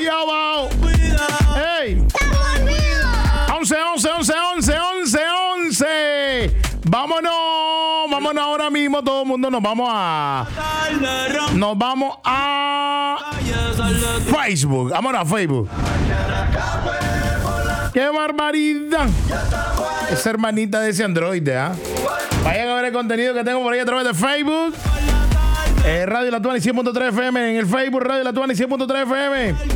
allá abajo. ¡Ey! 11. Vámonos ahora mismo, todo el mundo. Nos vamos a Facebook. Vámonos a Facebook. ¡Qué barbaridad! Esa hermanita de ese androide, ¿ah? Vayan a ver el contenido que tengo por ahí a través de Facebook. Radio La Tuani 100.3 FM. En el Facebook, Radio La Tuani 100.3 FM.